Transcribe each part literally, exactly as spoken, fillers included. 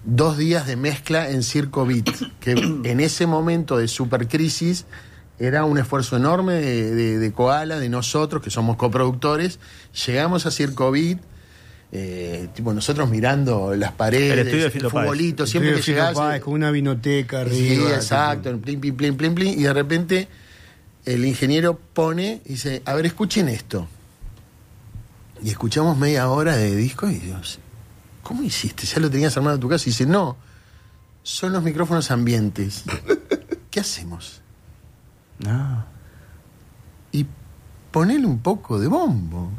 dos días de mezcla en Circo Beat, que en ese momento de supercrisis era un esfuerzo enorme de, de, de Koala, de nosotros, que somos coproductores. Llegamos a Circo Beat, eh, tipo nosotros mirando las paredes, el, estudio de el futbolito, el siempre que llegás... con una vinoteca arriba. Sí, exacto, tipo... plin, plin, plin, plin, plin, y de repente el ingeniero pone y dice, a ver, escuchen esto. Y escuchamos media hora de disco y Dios, ¿cómo hiciste? ¿Ya lo tenías armado en tu casa? Y dice, no, son los micrófonos ambientes. ¿Qué hacemos? No. Y ponele un poco de bombo.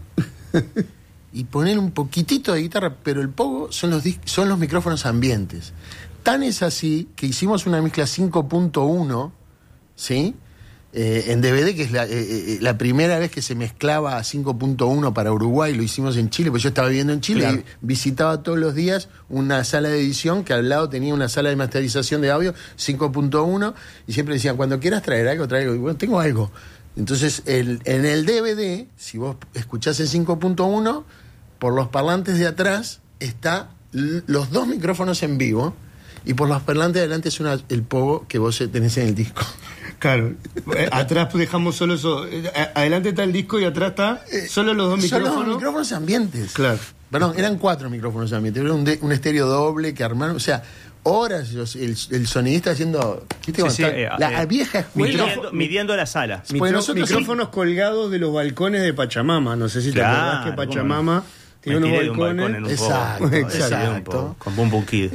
Y ponele un poquitito de guitarra, pero el pogo son los, dis- son los micrófonos ambientes. Tan es así que hicimos una mezcla cinco punto uno, ¿sí? Eh, en D V D, que es la, eh, eh, la primera vez que se mezclaba a cinco punto uno para Uruguay, lo hicimos en Chile, porque yo estaba viviendo en Chile, claro, y visitaba todos los días una sala de edición que al lado tenía una sala de masterización de audio cinco punto uno, y siempre decían, cuando quieras traer algo, trae algo. Y bueno, tengo algo. Entonces, el, en el D V D, si vos escuchás el cinco punto uno, por los parlantes de atrás está l- los dos micrófonos en vivo, y por los parlantes de adelante es una, el pogo que vos tenés en el disco. Claro, atrás dejamos solo eso. Adelante está el disco y atrás está solo los dos micrófonos. Son los micrófonos ambientes. Claro. Perdón, eran cuatro micrófonos ambientes. Era un, de, un estéreo doble que armaron. O sea, horas los, el, el sonidista haciendo. ¿Viste? Sí, sí, está, eh, la eh, vieja escuela. Midiendo, midiendo la sala. Micro, nosotros micrófonos sí. colgados de los balcones de Pachamama. No sé si claro, te acordás que Pachamama tiene unos balcones. balcón en un exacto, poco. exacto. Con Boom Boom Kid.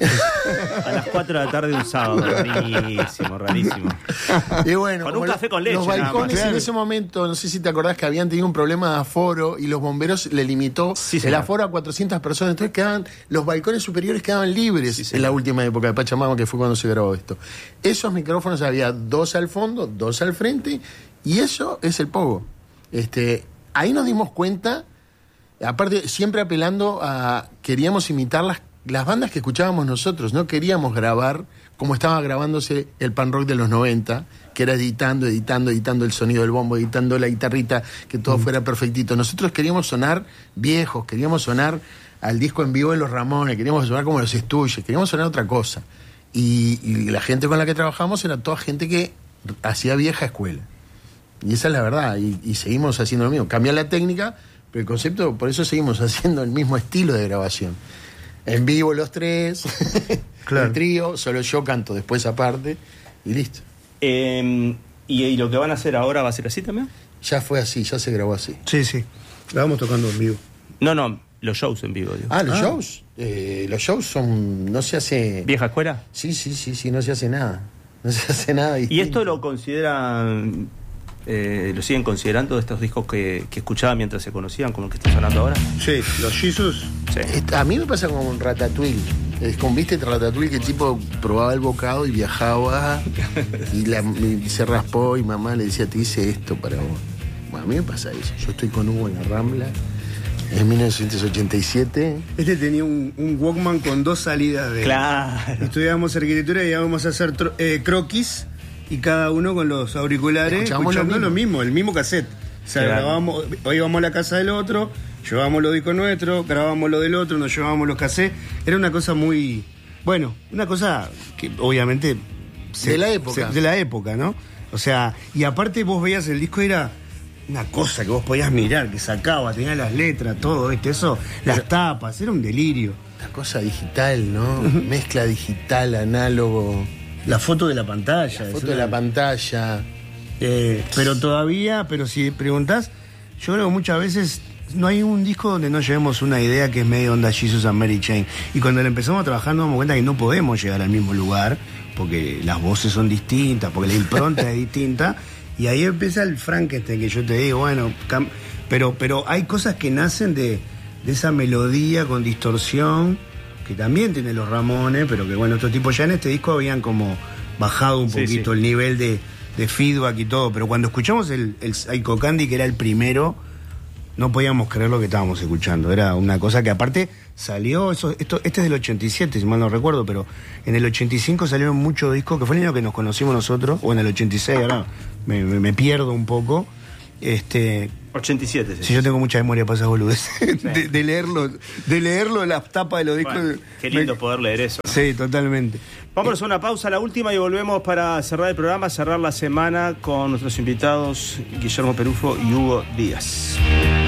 A las cuatro de la tarde un sábado. Rarísimo, rarísimo. Y bueno, con un café con leche. Los balcones claro. en ese momento, no sé si te acordás que habían tenido un problema de aforo y los bomberos le limitó sí, el aforo a cuatrocientas personas. Entonces quedaban, los balcones superiores quedaban libres sí, en la última época de Pachamama, que fue cuando se grabó esto. Esos micrófonos había dos al fondo, dos al frente, y eso es el pogo. Este, ahí nos dimos cuenta. Aparte, siempre apelando a... Queríamos imitar las, las bandas que escuchábamos nosotros. No queríamos grabar como estaba grabándose el pan rock de los noventa, que era editando, editando, editando el sonido del bombo, editando la guitarrita, que todo mm. fuera perfectito. Nosotros queríamos sonar viejos, queríamos sonar al disco en vivo de los Ramones, queríamos sonar como los Stooges, queríamos sonar otra cosa. Y, y la gente con la que trabajamos era toda gente que hacía vieja escuela. Y esa es la verdad. Y, y seguimos haciendo lo mismo. Cambiar la técnica... Pero el concepto, por eso seguimos haciendo el mismo estilo de grabación. En vivo los tres, claro. El trío, solo yo canto después aparte, y listo. Eh, ¿y, ¿Y lo que van a hacer ahora va a ser así también? Ya fue así, ya se grabó así. Sí, sí. Grabamos tocando en vivo. No, no, los shows en vivo, digo. Ah, los ah. shows. Eh, los shows son... No se hace... ¿Vieja escuela? Sí, sí, sí, sí, no se hace nada. No se hace nada distinto. ¿Y esto lo consideran... Eh, ¿Lo siguen considerando estos discos que, que escuchaban mientras se conocían, como el que está sonando ahora? Sí, los Jesus. Sí. A mí me pasa como un Ratatouille. Es como, ¿viste Ratatouille? Que el tipo probaba el bocado y viajaba y, la, y se raspó y mamá le decía, te hice esto para vos. Bueno, a mí me pasa eso. Yo estoy con Hugo en la Rambla en mil novecientos ochenta y siete. Este tenía un, un Walkman con dos salidas de... Claro. Estudiábamos arquitectura y íbamos a hacer tro, eh, croquis, y cada uno con los auriculares escuchando lo mismo. lo mismo, el mismo cassette. O sea, claro. grabábamos, íbamos a la casa del otro, llevábamos los discos nuestros, grabábamos lo del otro, nos llevábamos los cassettes. Era una cosa muy... Bueno, una cosa que obviamente... Se, de la época. Se, de la época, ¿no? O sea, y aparte vos veías el disco, era una cosa que vos podías mirar, que sacaba, tenía las letras, todo, ¿viste? Eso, las Pero, tapas, era un delirio. La cosa digital, ¿no? Mezcla digital, análogo... La foto de la pantalla. La foto de la pantalla. Eh, pero todavía, pero si preguntás, yo creo que muchas veces no hay un disco donde no llevemos una idea que es medio onda Jesus and Mary Chain. Y cuando lo empezamos a trabajar nos damos cuenta que no podemos llegar al mismo lugar, porque las voces son distintas, porque la impronta es distinta. Y ahí empieza el Frankenstein, que yo te digo, bueno, cam- pero, pero hay cosas que nacen de, de esa melodía con distorsión, que también tiene los Ramones, pero que bueno, estos tipos ya en este disco habían como bajado un poquito sí, sí. el nivel de, de feedback y todo, pero cuando escuchamos el, el Psycho Candy, que era el primero, no podíamos creer lo que estábamos escuchando. Era una cosa que aparte salió, eso, esto, este es del ochenta y siete, si mal no recuerdo, pero en el ochenta y cinco salieron muchos discos, que fue el año que nos conocimos nosotros, o en el ochenta y seis, ahora me, me, me pierdo un poco. Este, ochenta y siete. Sí, yo tengo mucha memoria para esas boludes. Sí. De, de leerlo, de leerlo las tapas de los discos. Bueno, qué lindo me... poder leer eso, ¿no? Sí, totalmente. Vámonos a una pausa, la última, y volvemos para cerrar el programa, cerrar la semana con nuestros invitados Guillermo Perufo y Hugo Díaz.